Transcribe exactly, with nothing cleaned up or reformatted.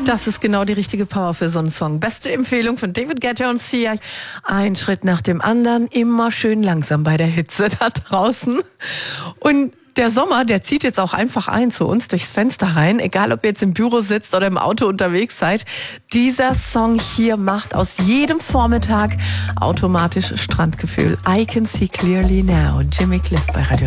Das ist genau die richtige Power für so einen Song. Beste Empfehlung von David Guetta und Sia. Ein Schritt nach dem anderen, immer schön langsam bei der Hitze da draußen. Und der Sommer, der zieht jetzt auch einfach ein zu uns durchs Fenster rein, egal ob ihr jetzt im Büro sitzt oder im Auto unterwegs seid. Dieser Song hier macht aus jedem Vormittag automatisch Strandgefühl. I Can See Clearly Now. Jimmy Cliff bei Radio